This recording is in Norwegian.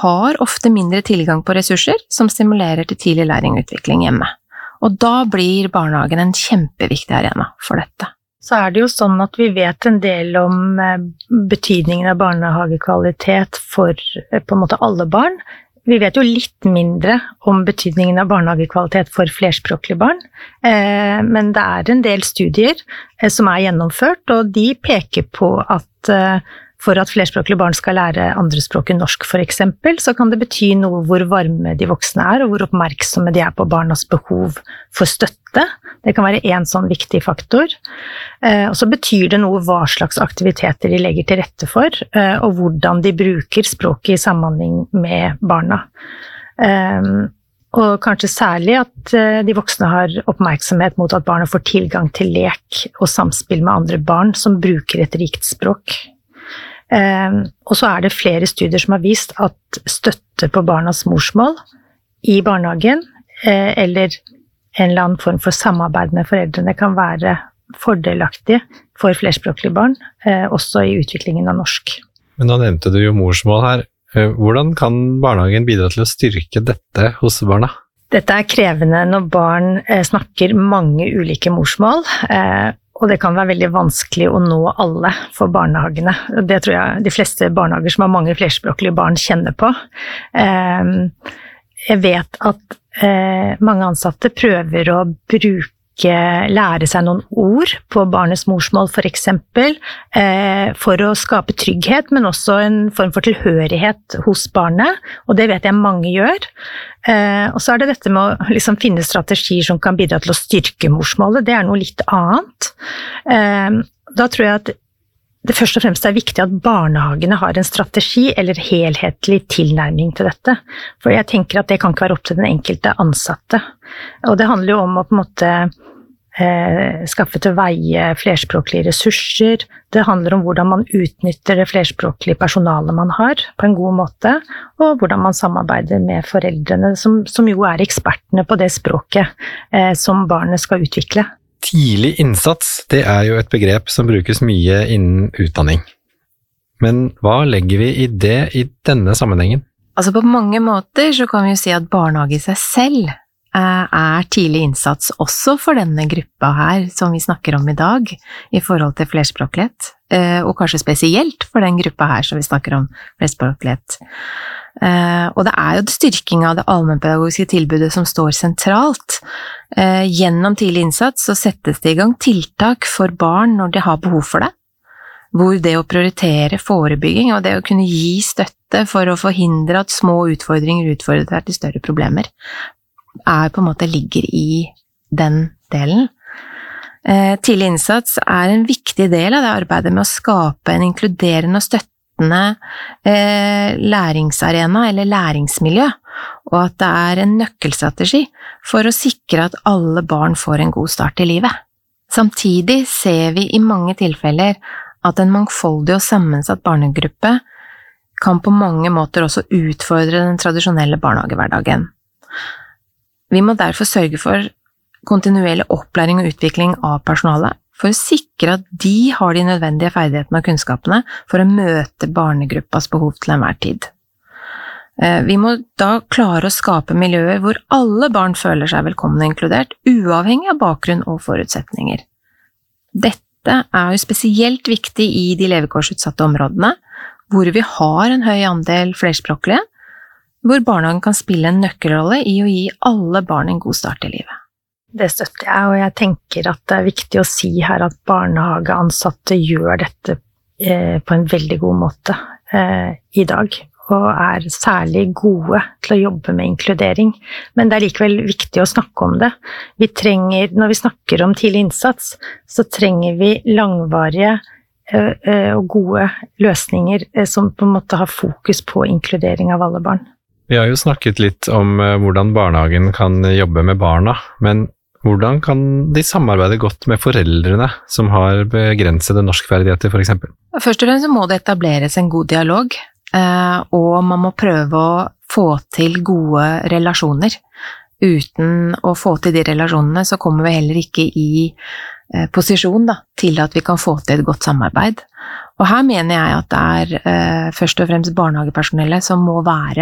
har ofte mindre tilgang på ressurser som stimulerer til tidlig læring og utvikling hjemme. Og da blir barnehagen en kjempeviktig arena for dette. Så det jo sånn at vi vet en del om betydningen av barnehagekvalitet for på en måte alle barn. Vi vet jo litt mindre om betydningen av barnehagekvalitet for flerspråklige barn, men det en del studier som gjennomført, og de peker på at for at flerspråklige barn skal lære andre språk enn norsk for eksempel, så kan det bety noe hvor varme de voksne og hvor oppmerksomme de på barnas behov for støtte. Det kan være en sånn viktig faktor. Og så betyr det noe hva slags aktiviteter de legger til rette for, og hvordan de bruker språket i samhandling med barna. Og kanskje særlig at de voksne har oppmerksomhet mot at barna får tilgang til lek og samspill med andre barn som bruker et rikt språk. Og så det flere studier som har vist at støtte på barnas morsmål i barnehagen, eller en eller annen form for samarbeid med foreldrene kan være fordelaktig for flerspråklige barn, også i utviklingen av norsk. Men da nevnte du jo morsmål her. Hvordan kan barnehagen bidra til å styrke dette hos barna? Dette krevende når barn snakker mange ulike morsmål, og det kan være veldig vanskelig å nå alle for barnehagene. Det tror jeg de fleste barnehager som har mange flerspråklige barn kjenner på. Jeg vet at mange ansatte prøver å lære seg noen ord på barnets morsmål for eksempel, for å skape trygghet, men også en form for tilhørighet hos barnet, og det vet jeg mange gjør. Og så det dette med å liksom finne strategier som kan bidra til å styrke morsmålet, det noe litt annet. Da tror jeg at det først og fremst viktig at barnehagene har en strategi eller helhetlig tilnærming til dette. For jeg tenker at det kan ikke være opp til den enkelte ansatte. Og det handler jo om å på en måte skaffe til veie flerspråklige ressurser. Det handler om hvordan man utnytter det flerspråklige personalet man har på en god måte, og hvordan man samarbeider med foreldrene, som jo ekspertene på det språket som barnet skal utvikle. Tidlig innsats, det jo et begrep som brukes mye innen utdanning. Men hva legger vi i det i denne sammenhengen? Altså på mange måter så kan vi jo si at barnehage i seg selv tidlig innsats også for denne gruppa her som vi snakker om i dag i forhold til flerspråklighet, og kanskje spesielt for den gruppa her som vi snakker om flerspråklighet. Og det jo styrking av det allmennpedagogiske tilbudet som står sentralt. Gjennom tidlig innsats så settes det i gang tiltak for barn når de har behov for det, hvor det å prioritere forebygging og det å kunne gi støtte for å forhindre at små utfordringer utfordrer til større problemer, på en måte ligger i den delen. Tidlig innsats en viktig del av det arbeidet med å skape en inkluderende og støttende læringsarena eller læringsmiljø, og at det en nøkkelstrategi for å sikre at alle barn får en god start i livet. Samtidig ser vi i mange tilfeller at en mangfoldig og sammensatt barnegruppe kan på mange måter også utfordre den tradisjonelle barnehagehverdagen. Vi må derfor sørge for kontinuerlig opplæring og utvikling av personalet, for å sikre at de har de nødvendige ferdighetene og kunnskapene for å møte barnegruppas behov til enhver tid. Vi må da klare å skape miljøer hvor alle barn føler seg velkomne og inkludert, uavhengig av bakgrunn og forutsetninger. Dette jo spesielt viktig i de levekårsutsatte områdene, hvor vi har en høy andel flerspråklige, hvor barnehagen kan spille en nøkkelrolle i å gi alle barn en god start i livet. Det støtter jeg, og jeg tenker at det viktig å si her at barnehageansatte gjør dette på en veldig god måte i dag, og særlig gode til å jobbe med inkludering. Men det likevel viktig å snakke om det. Når vi snakker om tidlig innsats, så trenger vi langvarige og gode løsninger som på en måte har fokus på inkludering av alle barn. Vi har jo snakket litt om hvordan barnehagen kan jobbe med barna, men hvordan kan de samarbeide godt med foreldrene som har begrensede norskferdigheter for eksempel? Først og fremst så må det etableres en god dialog, og man må prøve å få til gode relasjoner. Uten å få til de relasjonene så kommer vi heller ikke i posisjon til at vi kan få til et godt samarbeid. Og her mener jeg at det først og fremst barnehagepersonellet som må være